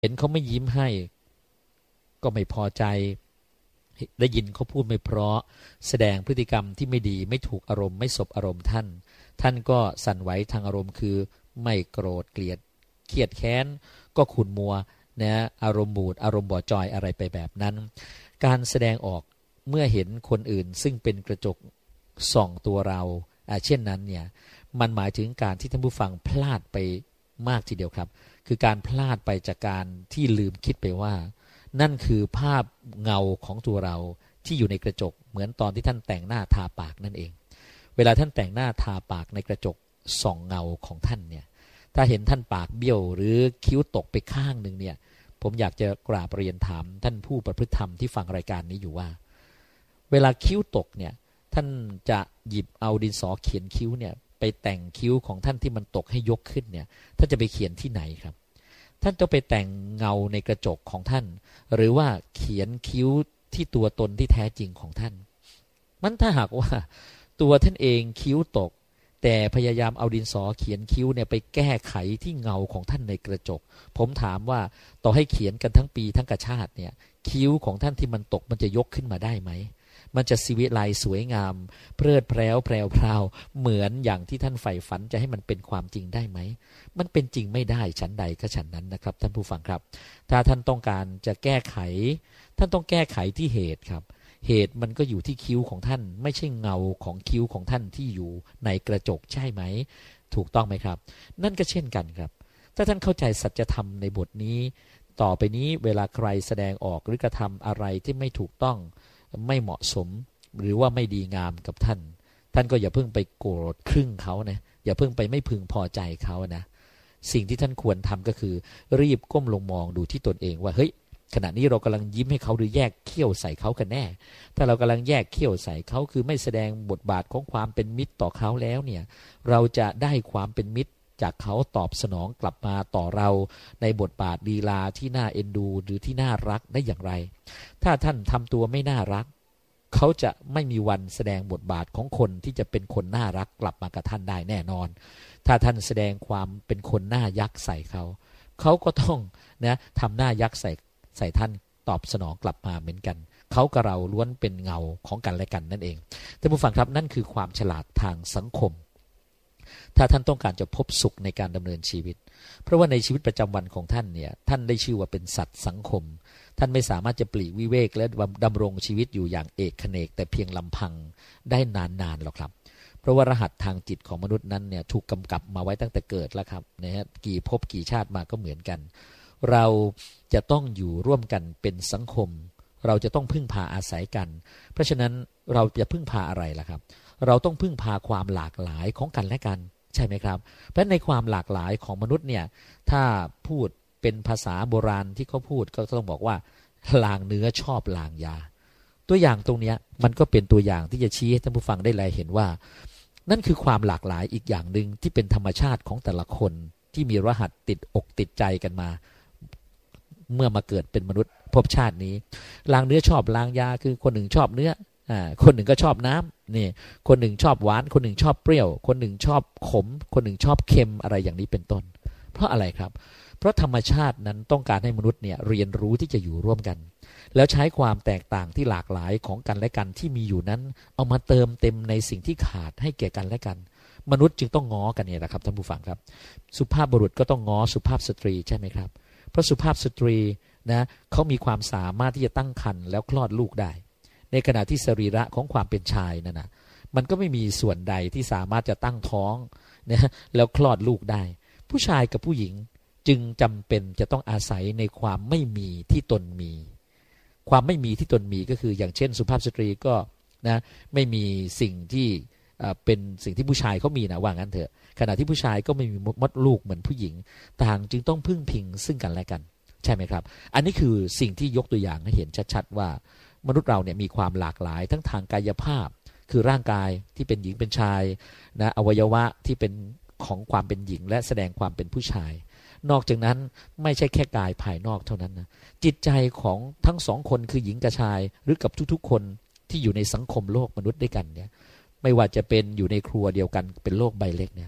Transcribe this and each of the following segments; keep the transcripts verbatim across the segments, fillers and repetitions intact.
เห็นเขาไม่ยิ้มให้ก็ไม่พอใจได้ยินเขาพูดไม่เพราะแสดงพฤติกรรมที่ไม่ดีไม่ถูกอารมณ์ไม่สบอารมณ์ท่านท่านก็สั่นไหวทางอารมณ์คือไม่โกรธเกลียดเครียดแค้นก็ขุ่นมัวนะอารมณ์บูดอารมณ์บ่อจอยอะไรไปแบบนั้นการแสดงออกเมื่อเห็นคนอื่นซึ่งเป็นกระจกส่องตัวเราเช่นนั้นเนี่ยมันหมายถึงการที่ท่านผู้ฟังพลาดไปมากทีเดียวครับคือการพลาดไปจากการที่ลืมคิดไปว่านั่นคือภาพเงาของตัวเราที่อยู่ในกระจกเหมือนตอนที่ท่านแต่งหน้าทาปากนั่นเองเวลาท่านแต่งหน้าทาปากในกระจกส่องเงาของท่านเนี่ยถ้าเห็นท่านปากเบี้ยวหรือคิ้วตกไปข้างหนึ่งเนี่ยผมอยากจะกราบเรียนถามท่านผู้ประพฤติธรรมที่ฟังรายการนี้อยู่ว่าเวลาคิ้วตกเนี่ยท่านจะหยิบเอาดินสอเขียนคิ้วเนี่ยไปแต่งคิ้วของท่านที่มันตกให้ยกขึ้นเนี่ยท่านจะไปเขียนที่ไหนครับท่านต้องไปแต่งเงาในกระจกของท่านหรือว่าเขียนคิ้วที่ตัวตนที่แท้จริงของท่านมันถ้าหากว่าตัวท่านเองคิ้วตกแต่พยายามเอาดินสอเขียนคิ้วเนี่ยไปแก้ไขที่เงาของท่านในกระจกผมถามว่าต่อให้เขียนกันทั้งปีทั้งกระชาติเนี่ยคิ้วของท่านที่มันตกมันจะยกขึ้นมาได้ไหมมันจะสิวิไลสวยงามเพลิดเพลินแพรวพราวเหมือนอย่างที่ท่านใฝ่ฝันจะให้มันเป็นความจริงได้ไหมมันเป็นจริงไม่ได้ชั้นใดก็ชั้นนั้นนะครับท่านผู้ฟังครับถ้าท่านต้องการจะแก้ไขท่านต้องแก้ไขที่เหตุครับเหตุมันก็อยู่ที่คิ้วของท่านไม่ใช่เงาของคิ้วของท่านที่อยู่ในกระจกใช่ไหมถูกต้องไหมครับนั่นก็เช่นกันครับถ้าท่านเข้าใจสัจธรรมในบทนี้ต่อไปนี้เวลาใครแสดงออกหรือกระทำอะไรที่ไม่ถูกต้องไม่เหมาะสมหรือว่าไม่ดีงามกับท่านท่านก็อย่าเพิ่งไปโกรธครึ่งเขานะอย่าเพิ่งไปไม่พึงพอใจเขานะสิ่งที่ท่านควรทำก็คือรีบก้มลงมองดูที่ตนเองว่าเฮ้ยขณะนี้เรากำลังยิ้มให้เขาหรือแยกเขี้ยวใส่เขากันแน่ถ้าเรากำลังแยกเขี้ยวใส่เขาคือไม่แสดงบทบาทของความเป็นมิตรต่อเขาแล้วเนี่ยเราจะได้ความเป็นมิตรจากเขาตอบสนองกลับมาต่อเราในบทบาทลีลาที่น่าเอ็นดูหรือที่น่ารักได้อย่างไรถ้าท่านทำตัวไม่น่ารักเขาจะไม่มีวันแสดงบทบาทของคนที่จะเป็นคนน่ารักกลับมากับท่านได้แน่นอนถ้าท่านแสดงความเป็นคนหน้ายักษ์ใส่เขาเขาก็ต้องนะทำหน้ายักษ์ใส่ใส่ท่านตอบสนองกลับมาเหมือนกันเขากับเราล้วนเป็นเงาของกันและกันนั่นเองท่านผู้ฟังครับนั่นคือความฉลาดทางสังคมถ้าท่านต้องการจะพบสุขในการดำเนินชีวิตเพราะว่าในชีวิตประจำวันของท่านเนี่ยท่านได้ชื่อว่าเป็นสัตว์สังคมท่านไม่สามารถจะปลีกวิเวกและดำรงชีวิตอยู่อย่างเอกเขนกแต่เพียงลำพังได้นานๆหรอกครับเพราะว่ารหัสทางจิตของมนุษย์นั้นเนี่ยถูกกำกับมาไว้ตั้งแต่เกิดแล้วครับนะฮะกี่ภพกี่ชาติมาก็เหมือนกันเราจะต้องอยู่ร่วมกันเป็นสังคมเราจะต้องพึ่งพาอาศัยกันเพราะฉะนั้นเราจะพึ่งพาอะไรล่ะครับเราต้องพึ่งพาความหลากหลายของกันและกันใช่ไหมครับเพราะในความหลากหลายของมนุษย์เนี่ยถ้าพูดเป็นภาษาโบราณที่เขาพูดก็ต้องบอกว่าลางเนื้อชอบลางยาตัวอย่างตรงนี้มันก็เป็นตัวอย่างที่จะชี้ให้ท่านผู้ฟังได้เลยเห็นว่านั่นคือความหลากหลายอีกอย่างหนึ่งที่เป็นธรรมชาติของแต่ละคนที่มีรหัสติดอกติดใจกันมาเมื่อมาเกิดเป็นมนุษย์ภพชาตินี้ลางเนื้อชอบลางยาคือคนหนึ่งชอบเนื้ออ่าคนหนึ่งก็ชอบน้ำนี่คนหนึ่งชอบหวานคนหนึ่งชอบเปรี้ยวคนหนึ่งชอบขมคนหนึ่งชอบเค็มอะไรอย่างนี้เป็นต้นเพราะอะไรครับเพราะธรรมชาตินั้นต้องการให้มนุษย์เนี่ยเรียนรู้ที่จะอยู่ร่วมกันแล้วใช้ความแตกต่างที่หลากหลายของกันและกันที่มีอยู่นั้นเอามาเติมเต็มในสิ่งที่ขาดให้แก่กันและกันมนุษย์จึงต้องง้อกันเนี่ยนะครับท่านผู้ฟังครับสุภาพบุรุษก็ต้องง้อสุภาพสตรีใช่ไหมครับเพราะสุภาพสตรีนะเขามีความสามารถที่จะตั้งครรภ์แล้วคลอดลูกได้ในขณะที่สรีระของความเป็นชายนั่นนะมันก็ไม่มีส่วนใดที่สามารถจะตั้งท้องนะแล้วคลอดลูกได้ผู้ชายกับผู้หญิงจึงจำเป็นจะต้องอาศัยในความไม่มีที่ตนมีความไม่มีที่ตนมีก็คืออย่างเช่นสุภาพสตรีก็นะไม่มีสิ่งที่เป็นสิ่งที่ผู้ชายเขามีนะว่างั้นเถอะขณะที่ผู้ชายก็ไม่มีมดลูกเหมือนผู้หญิงต่างจึงต้องพึ่งพิงซึ่งกันและกันใช่ไหมครับอันนี้คือสิ่งที่ยกตัวอย่างให้เห็นชัดๆว่ามนุษย์เราเนี่ยมีความหลากหลายทั้งทางกายภาพคือร่างกายที่เป็นหญิงเป็นชายนะอวัยวะที่เป็นของความเป็นหญิงและแสดงความเป็นผู้ชายนอกจากนั้นไม่ใช่แค่กายภายนอกเท่านั้นนะจิตใจของทั้งสองคนคือหญิงกับชายหรือกับทุกๆคนที่อยู่ในสังคมโลกมนุษย์ด้วยกันเนี่ยไม่ว่าจะเป็นอยู่ในครัวเดียวกันเป็นโลกใบเล็กเนี่ย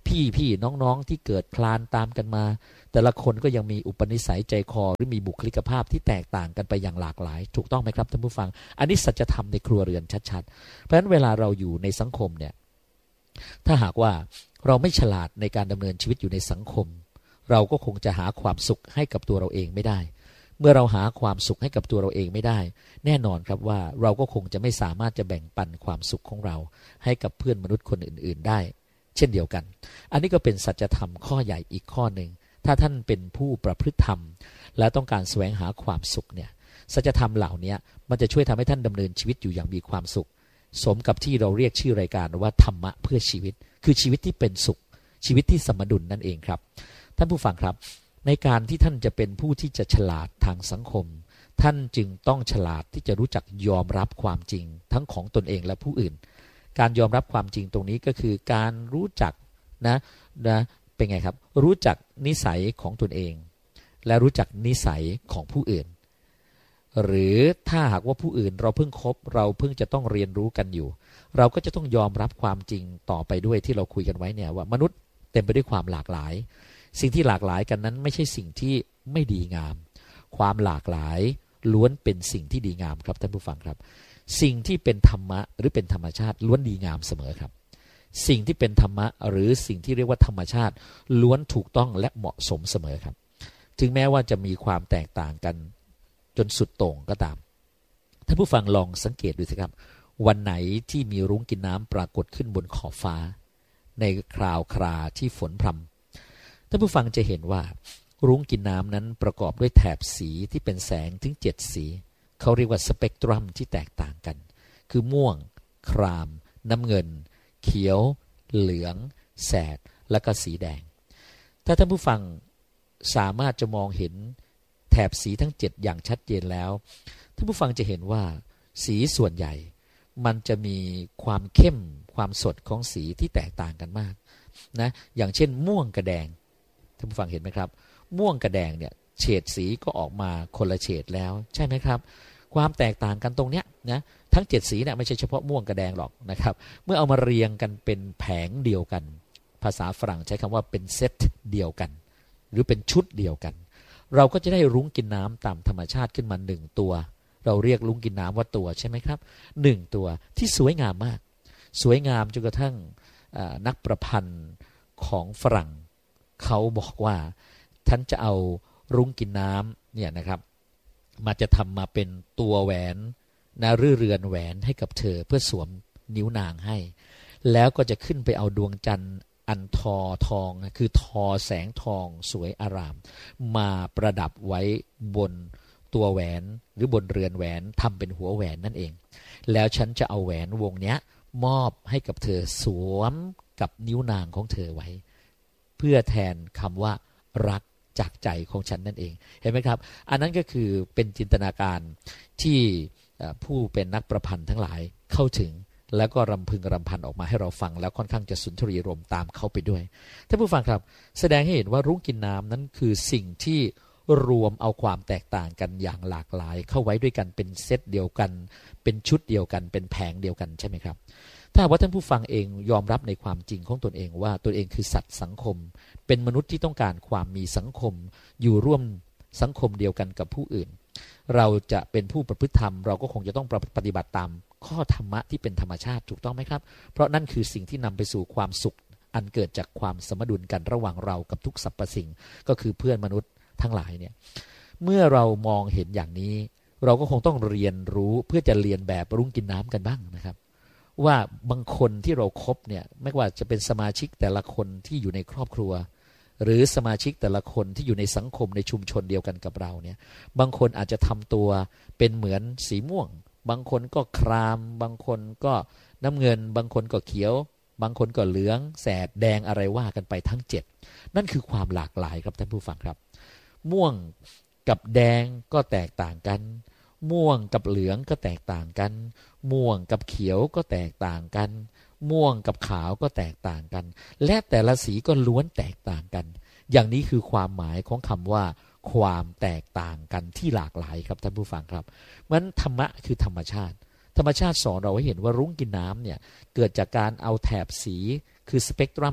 พี่พี่น้องๆที่เกิดคลานตามกันมาแต่ละคนก็ยังมีอุปนิสัยใจคอหรือมีบุคลิกภาพที่แตกต่างกันไปอย่างหลากหลายถูกต้องไหมครับท่านผู้ฟังอันนี้สัจธรรมในครัวเรือนชัดๆเพราะฉะนั้นเวลาเราอยู่ในสังคมเนี่ยถ้าหากว่าเราไม่ฉลาดในการดำเนินชีวิตอยู่ในสังคมเราก็คงจะหาความสุขให้กับตัวเราเองไม่ได้เมื่อเราหาความสุขให้กับตัวเราเองไม่ได้แน่นอนครับว่าเราก็คงจะไม่สามารถจะแบ่งปันความสุขของเราให้กับเพื่อนมนุษย์คนอื่นๆได้เช่นเดียวกันอันนี้ก็เป็นสัจธรรมข้อใหญ่อีกข้อหนึ่งถ้าท่านเป็นผู้ประพฤติธรรมและต้องการแสวงหาความสุขเนี่ยสัจธรรมเหล่านี้มันจะช่วยทำให้ท่านดำเนินชีวิตอยู่อย่างมีความสุขสมกับที่เราเรียกชื่อรายการว่าธรรมะเพื่อชีวิตคือชีวิตที่เป็นสุขชีวิตที่สมดุลนั่นเองครับท่านผู้ฟังครับในการที่ท่านจะเป็นผู้ที่จะฉลาดทางสังคมท่านจึงต้องฉลาดที่จะรู้จักยอมรับความจริงทั้งของตนเองและผู้อื่นการยอมรับความจริงตรงนี้ก็คือการรู้จักนะนะเป็นไงครับรู้จักนิสัยของตนเองและรู้จักนิสัยของผู้อื่นหรือถ้าหากว่าผู้อื่นเราเพิ่งคบเราเพิ่งจะต้องเรียนรู้กันอยู่เราก็จะต้องยอมรับความจริงต่อไปด้วยที่เราคุยกันไว้เนี่ยว่ามนุษย์เต็มไปด้วยความหลากหลายสิ่งที่หลากหลายกันนั้นไม่ใช่สิ่งที่ไม่ดีงามความหลากหลายล้วนเป็นสิ่งที่ดีงามครับท่านผู้ฟังครับสิ่งที่เป็นธรรมะหรือเป็นธรรมชาติล้วนดีงามเสมอครับสิ่งที่เป็นธรรมะหรือสิ่งที่เรียกว่าธรรมชาติล้วนถูกต้องและเหมาะสมเสมอครับถึงแม้ว่าจะมีความแตกต่างกันจนสุดโต่งก็ตามท่านผู้ฟังลองสังเกตดูสิครับวันไหนที่มีรุ้งกินน้ำปรากฏขึ้นบนขอบฟ้าในคราวคราที่ฝนพรำท่านผู้ฟังจะเห็นว่ารุ้งกินน้ำนั้นประกอบด้วยแถบสีที่เป็นแสงถึงเจ็ดสีเขาเรียกว่าสเปกตรัมที่แตกต่างกันคือม่วงครามน้ำเงินเขียวเหลืองแสดและก็สีแดงถ้าท่านผู้ฟังสามารถจะมองเห็นแถบสีทั้งเจ็ดอย่างชัดเจนแล้วท่านผู้ฟังจะเห็นว่าสีส่วนใหญ่มันจะมีความเข้มความสดของสีที่แตกต่างกันมากนะอย่างเช่นม่วงกับแดงท่านผู้ฟังเห็นไหมครับม่วงกับแดงเนี่ยเฉดสีก็ออกมาคนละเฉดแล้วใช่ไหมครับความแตกต่างกันตรงเนี้ยนะทั้งเจ็ดสีเนี่ยไม่ใช่เฉพาะม่วงกับแดงหรอกนะครับเมื่อเอามาเรียงกันเป็นแผงเดียวกันภาษาฝรั่งใช้คำว่าเป็นเซตเดียวกันหรือเป็นชุดเดียวกันเราก็จะได้รุ้งกินน้ำตามธรรมชาติขึ้นมาหนึ่งตัวเราเรียกรุ้งกินน้ำว่าตัวใช่ไหมครับหนึ่งตัวที่สวยงามมากสวยงามจนกระทั่งนักประพันธ์ของฝรั่งเขาบอกว่าท่านจะเอารุ้งกินน้ำเนี่ยนะครับมาจะทำมาเป็นตัวแหวนนะหรือเรือนแหวนให้กับเธอเพื่อสวมนิ้วนางให้แล้วก็จะขึ้นไปเอาดวงจันทร์อันทอทองคือทอแสงทองสวยอารามมาประดับไว้บนตัวแหวนหรือบนเรือนแหวนทำเป็นหัวแหวนนั่นเองแล้วฉันจะเอาแหวนวงเนี้ยมอบให้กับเธอสวมกับนิ้วนางของเธอไว้เพื่อแทนคำว่ารักจากใจของฉันนั่นเองเห็นไหมครับอันนั้นก็คือเป็นจินตนาการที่ผู้เป็นนักประพันธ์ทั้งหลายเข้าถึงแล้วก็รำพึงรำพันออกมาให้เราฟังแล้วค่อนข้างจะสุนทรียรมตามเขาไปด้วยท่านผู้ฟังครับแสดงให้เห็นว่ารุ้งกินน้ำนั้นคือสิ่งที่รวมเอาความแตกต่างกันอย่างหลากหลายเข้าไว้ด้วยกันเป็นเซตเดียวกันเป็นชุดเดียวกันเป็นแผงเดียวกันใช่ไหมครับถ้าว่าท่านผู้ฟังเองยอมรับในความจริงของตนเองว่าตนเองคือสัตว์สังคมเป็นมนุษย์ที่ต้องการความมีสังคมอยู่ร่วมสังคมเดียวกันกับผู้อื่นเราจะเป็นผู้ประพฤติธรรมเราก็คงจะต้องปฏิบัติตามข้อธรรมะที่เป็นธรรมชาติถูกต้องไหมครับเพราะนั่นคือสิ่งที่นำไปสู่ความสุขอันเกิดจากความสมดุลกันระหว่างเรากับทุกสรรพสิ่งก็คือเพื่อนมนุษย์ทั้งหลายเนี่ยเมื่อเรามองเห็นอย่างนี้เราก็คงต้องเรียนรู้เพื่อจะเรียนแบบรุ้งกินน้ำกันบ้างนะครับว่าบางคนที่เราครบเนี่ยไม่ว่าจะเป็นสมาชิกแต่ละคนที่อยู่ในครอบครัวหรือสมาชิกแต่ละคนที่อยู่ในสังคมในชุมชนเดียวกันกับเราเนี่ยบางคนอาจจะทำตัวเป็นเหมือนสีม่วงบางคนก็ครามบางคนก็น้ำเงินบางคนก็เขียวบางคนก็เหลืองแสดแดงอะไรว่ากันไปทั้งเจ็ดนั่นคือความหลากหลายครับท่านผู้ฟังครับม่วงกับแดงก็แตกต่างกันม่วงกับเหลืองก็แตกต่างกันม่วงกับเขียวก็แตกต่างกันม่วงกับขาวก็แตกต่างกันและแต่ละสีก็ล้วนแตกต่างกันอย่างนี้คือความหมายของคำว่าความแตกต่างกันที่หลากหลายครับท่านผู้ฟังครับมันธรรมะคือธรรมชาติธรรมชาติสอนเราให้เห็นว่ารุ้งกินน้ำเนี่ยเกิดจากการเอาแถบสีคือสเปกตรัม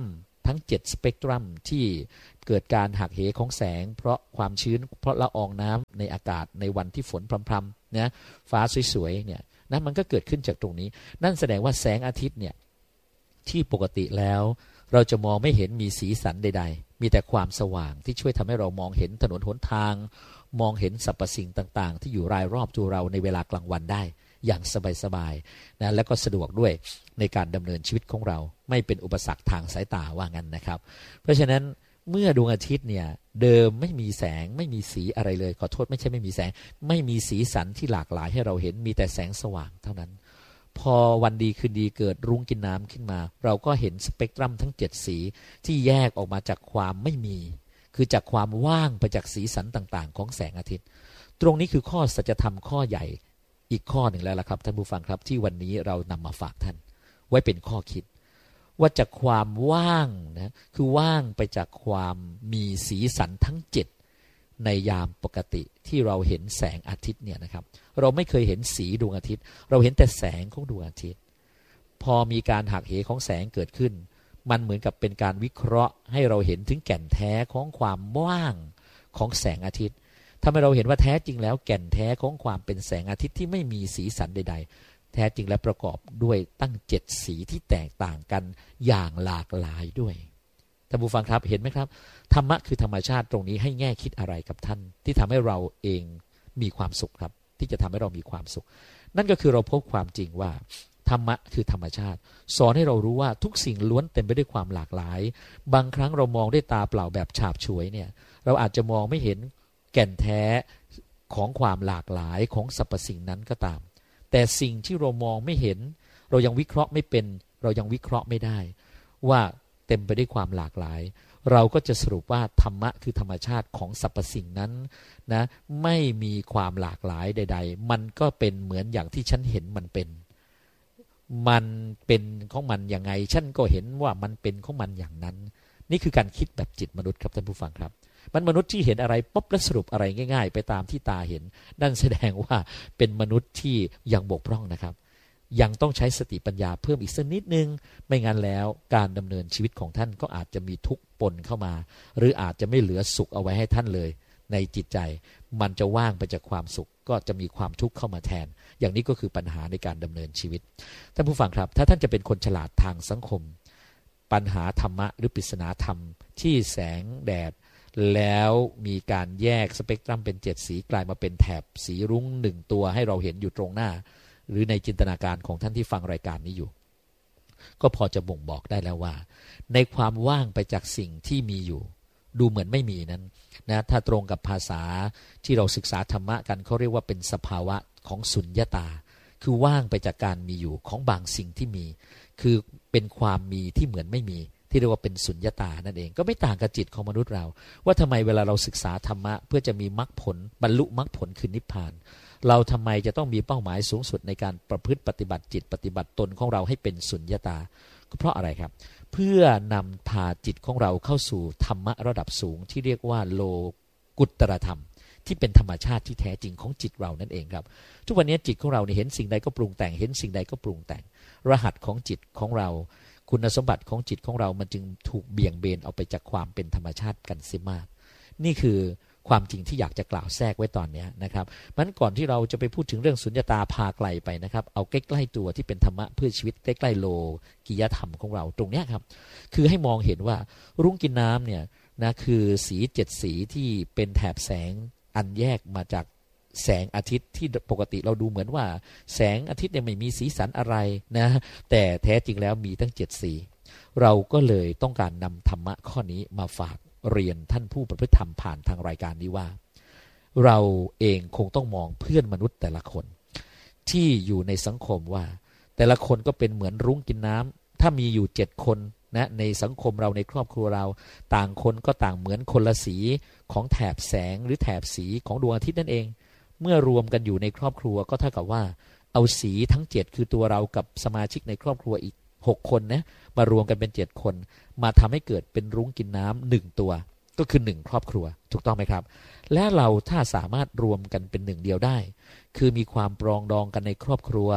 ทั้งเจ็ดสเปกตรัมที่เกิดการหักเหของแสงเพราะความชื้นเพราะละอองน้ำในอากาศในวันที่ฝนพรำๆนะฟ้าสวยๆเนี่ยนั่นมันก็เกิดขึ้นจากตรงนี้นั่นแสดงว่าแสงอาทิตย์เนี่ยที่ปกติแล้วเราจะมองไม่เห็นมีสีสันใดๆมีแต่ความสว่างที่ช่วยทำให้เรามองเห็นถนนหนทางมองเห็นสรรพสิ่งต่างๆที่อยู่รายรอบตัวเราในเวลากลางวันได้อย่างสบายๆนะและก็สะดวกด้วยในการดำเนินชีวิตของเราไม่เป็นอุปสรรคทางสายตาว่างั้นนะครับเพราะฉะนั้นเมื่อดวงอาทิตย์เนี่ยเดิมไม่มีแสงไม่มีสีอะไรเลยขอโทษไม่ใช่ไม่มีแสงไม่มีสีสันที่หลากหลายให้เราเห็นมีแต่แสงสว่างเท่านั้นพอวันดีคืนดีเกิดรุ้งกินน้ำขึ้นมาเราก็เห็นสเปกตรัมทั้งเจ็ดสีที่แยกออกมาจากความไม่มีคือจากความว่างไปจากสีสันต่างๆของแสงอาทิตย์ตรงนี้คือข้อสัจธรรมข้อใหญ่อีกข้อหนึ่งแล้วล่ะครับท่านผู้ฟังครับที่วันนี้เรานำมาฝากท่านไว้เป็นข้อคิดว่าจากความว่างนะคือว่างไปจากความมีสีสันทั้งเจ็ดในยามปกติที่เราเห็นแสงอาทิตย์เนี่ยนะครับเราไม่เคยเห็นสีดวงอาทิตย์เราเห็นแต่แสงของดวงอาทิตย์พอมีการหักเหของแสงเกิดขึ้นมันเหมือนกับเป็นการวิเคราะห์ให้เราเห็นถึงแก่นแท้ของความว่างของแสงอาทิตย์ทำให้เราเห็นว่าแท้จริงแล้วแก่นแท้ของความเป็นแสงอาทิตย์ที่ไม่มีสีสันใดๆแท้จริงและประกอบด้วยตั้งเจ็ดสีที่แตกต่างกันอย่างหลากหลายด้วยท่านผู้ฟังครับเห็นไหมครับธรรมะคือธรรมชาติตรงนี้ให้แง่คิดอะไรกับท่านที่ทำให้เราเองมีความสุขครับที่จะทำให้เรามีความสุขนั่นก็คือเราพบความจริงว่าธรรมะคือธรรมชาติสอนให้เรารู้ว่าทุกสิ่งล้วนเต็มไปด้วยความหลากหลายบางครั้งเรามองด้วยตาเปล่าแบบฉาบฉวยเนี่ยเราอาจจะมองไม่เห็นแก่นแท้ของความหลากหลายของสรรพสิ่งนั้นก็ตามแต่สิ่งที่เรามองไม่เห็นเรายังวิเคราะห์ไม่เป็นเรายังวิเคราะห์ไม่ได้ว่าเต็มไปด้วยความหลากหลายเราก็จะสรุปว่าธรรมะคือธรรมชาติของสรรพสิ่งนั้นนะไม่มีความหลากหลายใดๆมันก็เป็นเหมือนอย่างที่ฉันเห็นมันเป็นมันเป็นของมันอย่างไงฉันก็เห็นว่ามันเป็นของมันอย่างนั้นนี่คือการคิดแบบจิตมนุษย์ครับท่านผู้ฟังครับมันมนุษย์ที่เห็นอะไรปุ๊บแล้วสรุปอะไรง่ายๆไปตามที่ตาเห็นนั่นแสดงว่าเป็นมนุษย์ที่ยังบกพร่องนะครับยังต้องใช้สติปัญญาเพิ่มอีกสักนิดนึงไม่งั้นแล้วการดำเนินชีวิตของท่านก็อาจจะมีทุกข์ปนเข้ามาหรืออาจจะไม่เหลือสุขเอาไว้ให้ท่านเลยในจิตใจมันจะว่างไปจากความสุขก็จะมีความทุกข์เข้ามาแทนอย่างนี้ก็คือปัญหาในการดำเนินชีวิตท่านผู้ฟังครับถ้าท่านจะเป็นคนฉลาดทางสังคมปัญหาธรรมะหรือปริศนาธรรมที่แสงแดดแล้วมีการแยกสเปกตรัมเป็นเจ็ดสีกลายมาเป็นแถบสีรุ้งหนึ่งตัวให้เราเห็นอยู่ตรงหน้าหรือในจินตนาการของท่านที่ฟังรายการนี้อยู่ก็พอจะบ่งบอกได้แล้วว่าในความว่างไปจากสิ่งที่มีอยู่ดูเหมือนไม่มีนั้นนะถ้าตรงกับภาษาที่เราศึกษาธรรมะกันเขาเรียกว่าเป็นสภาวะของสุญญตาคือว่างไปจากการมีอยู่ของบางสิ่งที่มีคือเป็นความมีที่เหมือนไม่มีที่เรียกว่าเป็นสุญญตานั่นเองก็ไม่ต่างกับจิตของมนุษย์เราว่าทำไมเวลาเราศึกษาธรรมะเพื่อจะมีมรรคผลบรรลุมรรคผลคือนิพพานเราทำไมจะต้องมีเป้าหมายสูงสุดในการประพฤติปฏิบัติจิตปฏิบัติตนของเราให้เป็นสุญญตาก็เพราะอะไรครับเพื่อนำพาจิตของเราเข้าสู่ธรรมะระดับสูงที่เรียกว่าโลกุตตรธรรมที่เป็นธรรมชาติที่แท้จริงของจิตเรานั่นเองครับทุกวันนี้จิตของเราเนี่ยเห็นสิ่งใดก็ปรุงแต่งเห็นสิ่งใดก็ปรุงแต่งรหัสของจิตของเราคุณสมบัติของจิตของเรามันจึงถูกเบี่ยงเบนออกไปจากความเป็นธรรมชาติกันเสียมากนี่คือความจริงที่อยากจะกล่าวแทรกไว้ตอนนี้นะครับมันก่อนที่เราจะไปพูดถึงเรื่องสุญญตาพาไกลไปนะครับเอาใกล้ๆตัวที่เป็นธรรมะเพื่อชีวิตใกล้ๆโลกิยธรรมของเราตรงนี้ครับคือให้มองเห็นว่ารุ้งกินน้ำเนี่ยนะคือสีเจ็ดสีที่เป็นแถบแสงอันแยกมาจากแสงอาทิตย์ที่ปกติเราดูเหมือนว่าแสงอาทิตย์เนี่ยไม่มีสีสันอะไรนะแต่แท้จริงแล้วมีทั้งเจ็ดสีเราก็เลยต้องการนำธรรมะข้อนี้มาฝากเรียนท่านผู้ประพฤติธรรมผ่านทางรายการนี้ว่าเราเองคงต้องมองเพื่อนมนุษย์แต่ละคนที่อยู่ในสังคมว่าแต่ละคนก็เป็นเหมือนรุ้งกินน้ำถ้ามีอยู่เจ็ดคนนะในสังคมเราในครอบครัวเราต่างคนก็ต่างเหมือนคนละสีของแถบแสงหรือแถบสีของดวงอาทิตย์นั่นเองเมื่อรวมกันอยู่ในครอบครัวก็เท่ากับว่าเอาสีทั้งเจ็ดคือตัวเรากับสมาชิกในครอบครัวอีกหกคนนะมารวมกันเป็นเจ็ดคนมาทำให้เกิดเป็นรุ้งกินน้ำหนึ่งตัวก็คือหนึ่งครอบครัวถูกต้องไหมครับและเราถ้าสามารถรวมกันเป็นหนึ่งเดียวได้คือมีความปรองดองกันในครอบครัว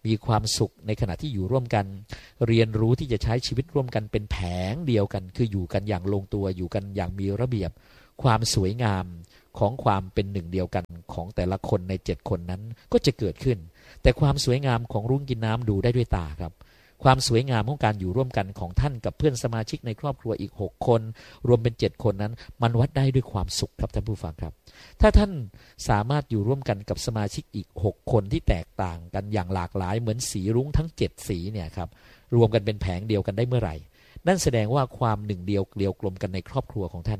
มีความสุขในขณะที่อยู่ร่วมกันเรียนรู้ที่จะใช้ชีวิตร่วมกันเป็นแผงเดียวกันคืออยู่กันอย่างลงตัวอยู่กันอย่างมีระเบียบความสวยงามของความเป็นหนึ่งเดียวกันของแต่ละคนในเจ็ดคนนั้นก็จะเกิดขึ้นแต่ความสวยงามของรุ้งกินน้ำดูได้ด้วยตาครับความสวยงามของการอยู่ร่วมกันของท่านกับเพื่อนสมาชิกในครอบครัวอีกหกคนรวมเป็นเจ็ดคนนั้นมันวัดได้ด้วยความสุขครับท่านผู้ฟังครับถ้าท่านสามารถอยู่ร่วมกันกับสมาชิกอีกหกคนที่แตกต่างกันอย่างหลากหลายเหมือนสีรุ้งทั้งเจ็ดสีเนี่ยครับรวมกันเป็นแผงเดียวกันได้เมื่อไหร่นั่นแสดงว่าความหนึ่งเดียวเกลียวกลมกันในครอบครัวของท่าน